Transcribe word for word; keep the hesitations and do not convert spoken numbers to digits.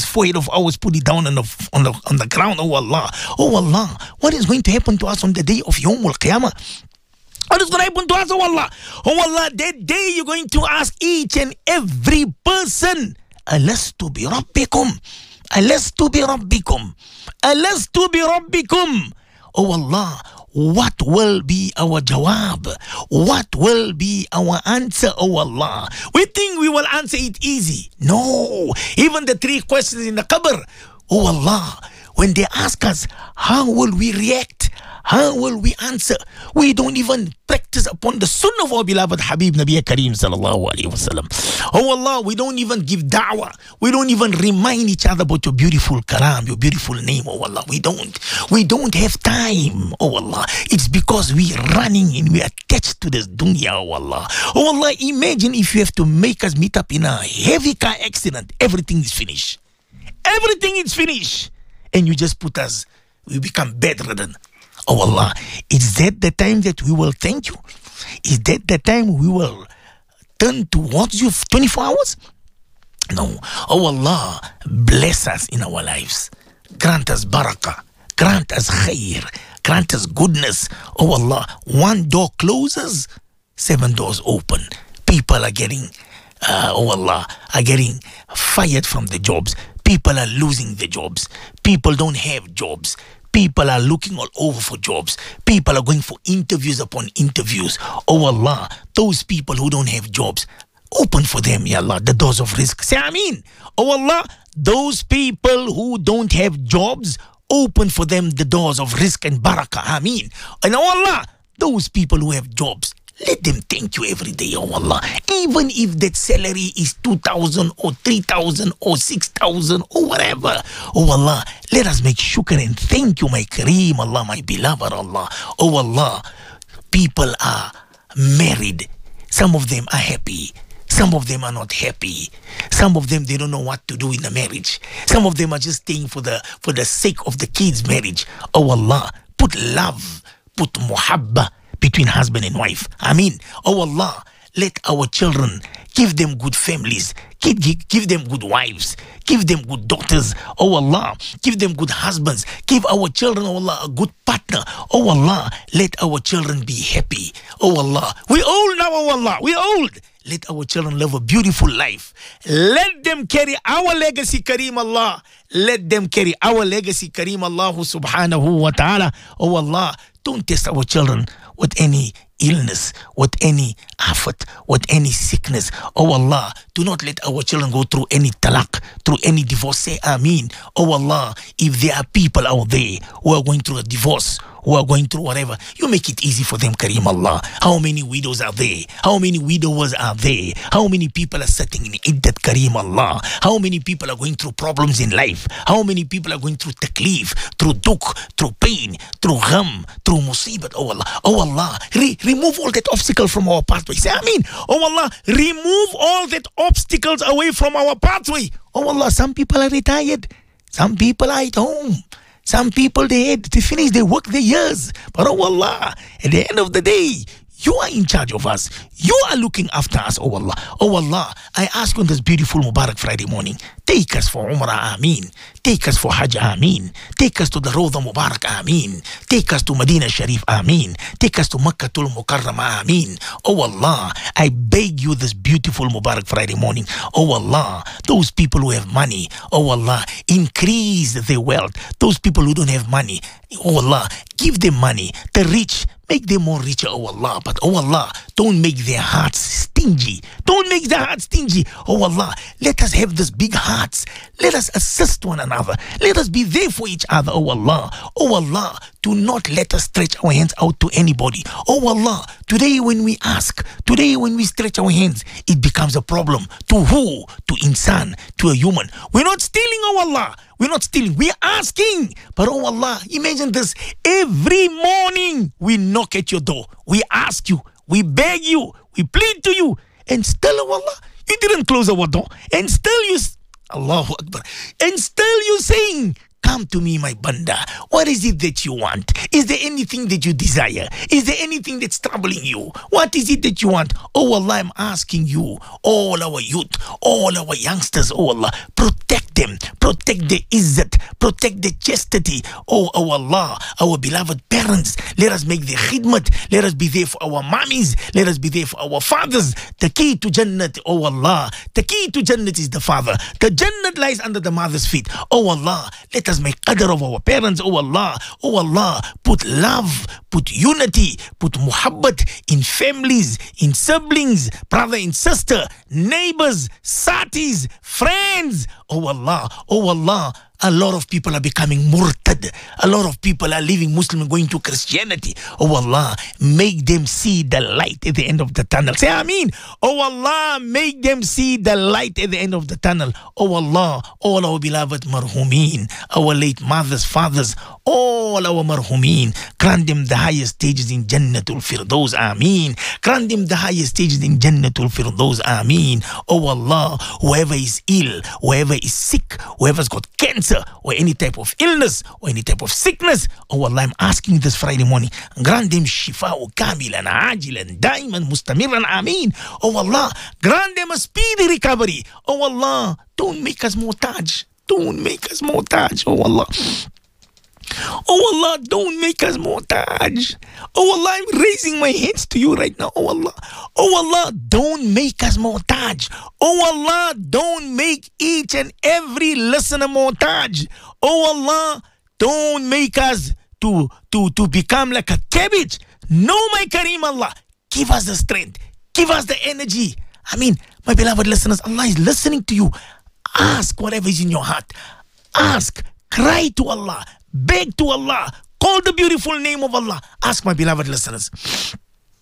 forehead of ours, put it down on the on the on the ground. Oh Allah, oh Allah, what is going to happen to us on the day of Yawm al-Qiyamah? What is going to happen to us, oh Allah? Oh Allah, that day you're going to ask each and every person, Alastu bi Rabbikum? Alastu bi Rabbikum? Alastu bi Rabbikum? Oh Allah, what will be our jawab? What will be our answer, oh Allah? We think we will answer it easy. No. Even the three questions in the qabr, oh Allah, when they ask us, how will we react? How will we answer? We don't even practice upon the sunnah of our beloved Habib Nabi Kareem sallallahu alayhi wasallam. Oh Allah, we don't even give da'wah. We don't even remind each other about your beautiful kalam, your beautiful name, oh Allah. We don't. We don't have time, oh Allah. It's because we are running and we are attached to this dunya, oh Allah. Oh Allah, imagine if you have to make us meet up in a heavy car accident. Everything is finished. Everything is finished. And you just put us, we become bedridden. Oh Allah, is that the time that we will thank you? Is that the time we will turn towards you twenty-four hours? No. Oh Allah, bless us in our lives. Grant us barakah. Grant us khair. Grant us goodness. Oh Allah, one door closes, seven doors open. People are getting, uh, oh Allah, are getting fired from the jobs. People are losing the jobs. People don't have jobs. People are looking all over for jobs. People are going for interviews upon interviews. Oh Allah, those people who don't have jobs, open for them, Ya Allah, the doors of rizq. Say Ameen. Oh Allah, those people who don't have jobs, open for them the doors of rizq and barakah. Ameen. And oh Allah, those people who have jobs, let them thank you every day, oh Allah. Even if that salary is two thousand or three thousand or six thousand or whatever. Oh Allah, let us make shukr and thank you, my Kareem, Allah, my beloved Allah. Oh Allah, people are married. Some of them are happy. Some of them are not happy. Some of them, they don't know what to do in the marriage. Some of them are just staying for the, for the sake of the kids' marriage. Oh Allah, put love, put muhabba between husband and wife. I mean, oh Allah, let our children, give them good families, give, give, give them good wives, give them good daughters. Oh Allah, give them good husbands, give our children, oh Allah, a good partner. Oh Allah, let our children be happy. Oh Allah, we old now, oh Allah, we old. Let our children live a beautiful life. Let them carry our legacy, Kareem Allah. Let them carry our legacy, Kareem Allah subhanahu wa ta'ala. Oh Allah, don't test our children with any illness, with any afat, with any sickness. Oh Allah, do not let our children go through any talaq, through any divorce. Say Ameen. Oh Allah, if there are people out there who are going through a divorce, who are going through whatever, you make it easy for them, Kareem Allah. How many widows are there? How many widowers are there? How many people are sitting in iddat, Kareem Allah? How many people are going through problems in life? How many people are going through taklif, through duk, through pain, through gham, through musibat? Oh Allah, oh Allah, re remove all that obstacle from our pathway. Say Ameen. Oh Allah, remove all that obstacles away from our pathway. Oh Allah, some people are retired. Some people are at home. Some people, they had to finish their work their years. But oh Allah, at the end of the day, you are in charge of us. You are looking after us, oh Allah. Oh Allah, I ask on this beautiful Mubarak Friday morning, take us for Umrah, Ameen. Take us for Hajj, Ameen. Take us to the Rawda Mubarak, Ameen. Take us to Medina Sharif, Ameen. Take us to Makkatul Mukarramah, Ameen. Oh Allah, I beg you this beautiful Mubarak Friday morning. Oh Allah, those people who have money, oh Allah, increase their wealth. Those people who don't have money, oh Allah, give them money. The rich, make them more richer, oh Allah. But oh Allah, don't make their hearts stingy. Don't make their hearts stingy. Oh Allah, let us have this big hearts. Let us assist one another. Let us be there for each other, oh Allah. Oh Allah, do not let us stretch our hands out to anybody. Oh Allah, today when we ask, today when we stretch our hands, it becomes a problem. To who? To insan, to a human. We're not stealing, oh Allah. We're not stealing, we're asking. But oh Allah, imagine this. Every morning we knock at your door. We ask you, we beg you, we plead to you. And still, oh Allah, you didn't close our door. And still you, Allahu Akbar. And still you saying, come to me, my banda. What is it that you want? Is there anything that you desire? Is there anything that's troubling you? What is it that you want? Oh Allah, I'm asking you, all our youth, all our youngsters, oh Allah, protect them, protect the izzat, protect the chastity. Oh, oh Allah, our beloved parents, let us make the khidmat, let us be there for our mummies, let us be there for our fathers. The key to Jannat, oh Allah, the key to Jannat is the father. The Jannat lies under the mother's feet. Oh Allah, let us make qadr of our parents. Oh Allah, oh Allah, put love, put unity, put muhabbat in families, in siblings, brother and sister, neighbors, satis, friends. Oh Allah, oh Allah, a lot of people are becoming murtad. A lot of people are leaving Muslim and going to Christianity. Oh Allah, make them see the light at the end of the tunnel. Say Ameen. Oh Allah, make them see the light at the end of the tunnel. Oh Allah, all our beloved marhumin, our late mothers, fathers, all our marhumin, grant them the highest stages in Jannatul Firdaus. Ameen. Grant them the highest stages in Jannatul Firdaus. Ameen. Oh Allah, whoever is ill, whoever is sick, whoever's got cancer, or any type of illness or any type of sickness, oh Allah, I'm asking you this Friday morning, grant them shifa'u kamilan, ajilan, daiman, mustamiran. Ameen. Oh Allah, grant them a speedy recovery. Oh Allah, don't make us muhtaj. Don't make us muhtaj. Oh Allah. Oh Allah, don't make us muhtaj. Oh Allah, I'm raising my hands to you right now. Oh Allah, oh Allah, don't make us muhtaj. Oh Allah, don't make each and every listener muhtaj. Oh Allah, don't make us to, to, to become like a cabbage. No, my Kareem Allah, give us the strength, give us the energy. I mean, my beloved listeners, Allah is listening to you. Ask whatever is in your heart. Ask, cry to Allah, beg to Allah, call the beautiful name of Allah. Ask, my beloved listeners.